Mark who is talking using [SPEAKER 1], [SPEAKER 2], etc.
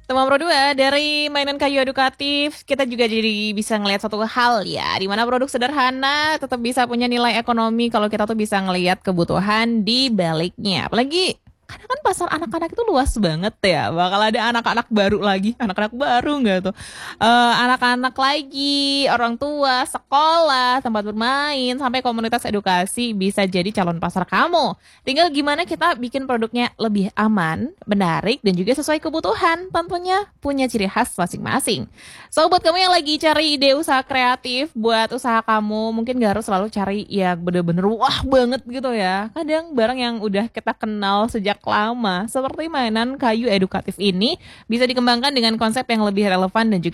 [SPEAKER 1] Tema Pro 2 dari mainan kayu edukatif, kita juga jadi bisa ngelihat satu hal ya, di mana produk sederhana tetap bisa punya nilai ekonomi kalau kita tuh bisa ngelihat kebutuhan di baliknya. Apalagi karena kan pasar anak-anak itu luas banget ya, bakal ada anak-anak baru lagi, anak-anak baru nggak tuh? Anak-anak lagi, orang tua, sekolah, tempat bermain, sampai komunitas edukasi bisa jadi calon pasar kamu. Tinggal gimana kita bikin produknya lebih aman, menarik, dan juga sesuai kebutuhan. Tentunya punya ciri khas masing-masing. So, buat kamu yang lagi cari ide usaha kreatif buat usaha kamu, mungkin gak harus selalu cari yang bener-bener wah banget gitu ya. Kadang barang yang udah kita kenal sejak lama, seperti mainan kayu edukatif ini, bisa dikembangkan dengan konsep yang lebih relevan dan juga